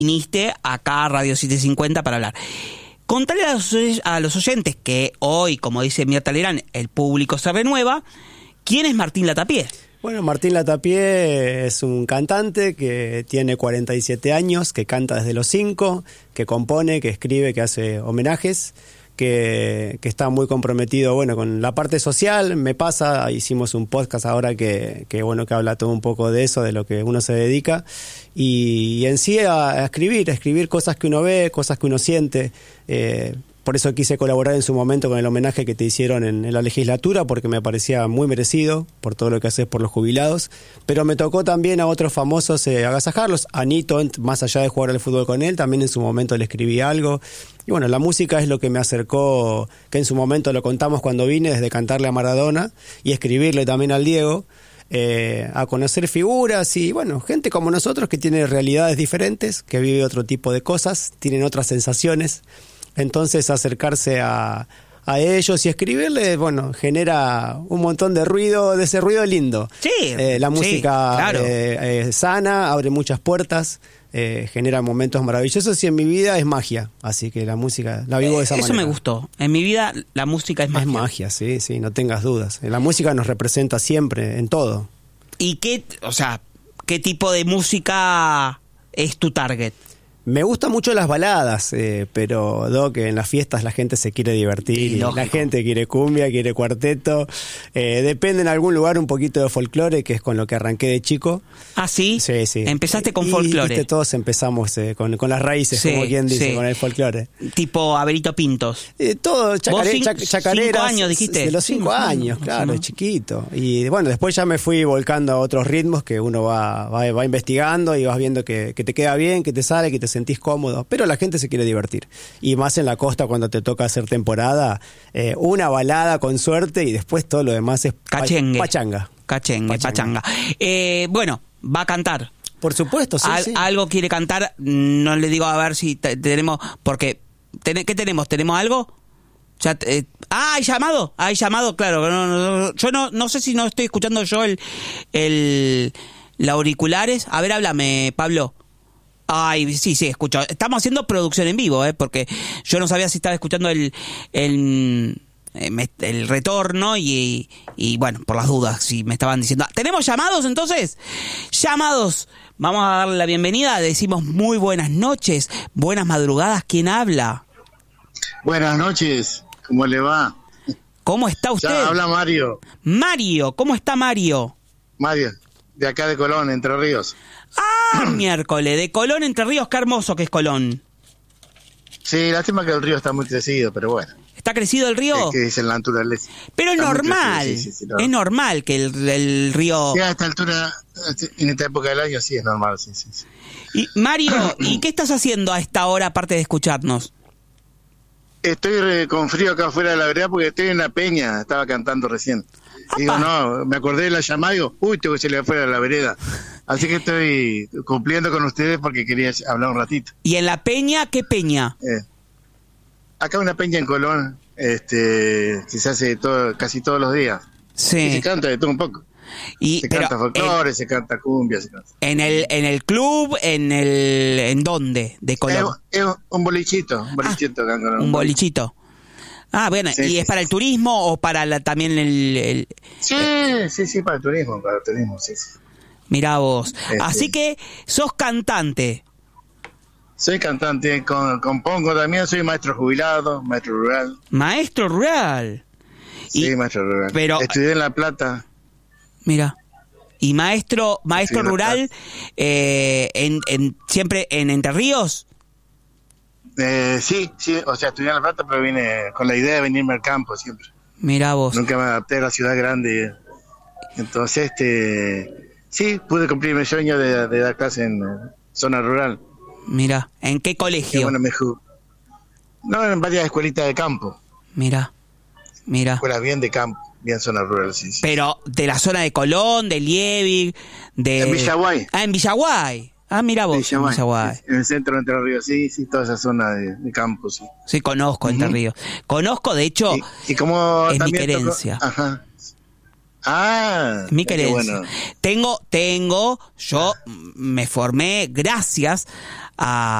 viniste acá a Radio 750 para hablar. Contale a los oyentes que hoy, como dice Mirta Legrand, el público se renueva. ¿Quién es Martín Latapié? Bueno, Martín Latapié es un cantante que tiene 47 años, que canta desde los 5, que compone, que escribe, que hace homenajes, que está muy comprometido, bueno, con la parte social. Me pasa, hicimos un podcast ahora que habla todo un poco de eso, de lo que uno se dedica, y en sí a escribir cosas que uno ve, cosas que uno siente. Por eso quise colaborar en su momento con el homenaje que te hicieron en la legislatura, porque me parecía muy merecido por todo lo que haces por los jubilados. Pero me tocó también a otros famosos agasajarlos. A Nito, más allá de jugar al fútbol con él, también en su momento le escribí algo. Y bueno, la música es lo que me acercó, que en su momento lo contamos cuando vine, desde cantarle a Maradona y escribirle también al Diego, a conocer figuras y bueno, gente como nosotros que tiene realidades diferentes, que vive otro tipo de cosas, tienen otras sensaciones. Entonces acercarse a ellos y escribirles, bueno, genera un montón de ruido, de ese ruido lindo. Sí, la música, sí, claro. Sana, abre muchas puertas, genera momentos maravillosos y en mi vida es magia. Así que la música la vivo de esa manera. Eso me gustó. En mi vida la música es magia. Es magia, sí, no tengas dudas. La música nos representa siempre, en todo. ¿Y qué tipo de música es tu target? Me gustan mucho las baladas, pero que en las fiestas la gente se quiere divertir y la gente quiere cumbia, quiere cuarteto. Depende en algún lugar un poquito de folclore, que es con lo que arranqué de chico. ¿Ah, sí? Sí. Empezaste con folclore. Todos empezamos con las raíces, sí, como quien dice, con el folclore. Tipo Averito Pintos. Todo, chacareras. 5 años, dijiste. De los 5 años, claro, chiquito. Y bueno, después ya me fui volcando a otros ritmos que uno va investigando y vas viendo que te queda bien, que te sale, que te sentís cómodo, pero la gente se quiere divertir. Y más en la costa cuando te toca hacer temporada, una balada con suerte y después todo lo demás es pachanga. Bueno, va a cantar. Por supuesto, sí. Algo quiere cantar, no le digo a ver si tenemos, porque, ¿qué tenemos? ¿Tenemos algo? Ya, ¿hay llamado? Hay llamado, claro. Yo no sé si no estoy escuchando yo los auriculares. A ver, háblame, Pablo. Ay, sí, escucho. Estamos haciendo producción en vivo, porque yo no sabía si estaba escuchando el retorno y bueno, por las dudas, si me estaban diciendo. ¿Tenemos llamados entonces? Llamados. Vamos a darle la bienvenida. Decimos muy buenas noches, buenas madrugadas. ¿Quién habla? Buenas noches. ¿Cómo le va? ¿Cómo está usted? Ya habla Mario. Mario, ¿cómo está Mario? Mario, de acá de Colón, Entre Ríos. Ah, miércoles, de Colón, Entre Ríos, qué hermoso que es Colón. Sí, lástima que el río está muy crecido, pero bueno. ¿Está crecido el río? Es que dice la naturaleza. Pero es normal, es normal que el río... Sí, a esta altura, en esta época del año, sí es normal, sí. Y Mario, ¿y qué estás haciendo a esta hora aparte de escucharnos? Estoy con frío acá afuera de la vereda porque estoy en la peña, estaba cantando recién. Digo, no, me acordé de la llamada y digo, tengo que salir afuera de la vereda. Así que estoy cumpliendo con ustedes porque quería hablar un ratito. ¿Y en la peña, qué peña? Acá una peña en Colón, que se hace casi todos los días. Sí. Y se canta de todo un poco. Se canta folclore, se canta cumbia, se canta. ¿En el club? ¿En dónde? ¿De Colón? Es un bolichito, un bolichito. Ah, bueno, sí, ¿y es para el turismo o para también el...? Sí, para el turismo, sí. Mirá vos. Así que sos cantante. Soy cantante, compongo también, soy maestro jubilado, maestro rural. ¿Maestro rural? Sí, maestro rural. Pero, estudié en La Plata. Mira. ¿Y maestro rural siempre en Entre Ríos? Sí, o sea, estudié en La Plata, pero vine con la idea de venirme al campo siempre. Mirá vos. Nunca me adapté a la ciudad grande. Entonces, sí, pude cumplir mi sueño de dar clase en zona rural. Mira, ¿en qué colegio? Bueno, en varias escuelitas de campo. Mira. Escuelas bien de campo, bien zona rural, sí. Pero de la zona de Colón, de Liebig, En Villaguay. Ah, en Villaguay. Ah, mira vos, Villaguay. En el centro de Entre Ríos, sí, toda esa zona de campo, sí. Sí, conozco Entre Ríos. Conozco, de hecho, y como es mi querencia. Ajá. Ah, mi querencia. Bueno. Yo me formé gracias a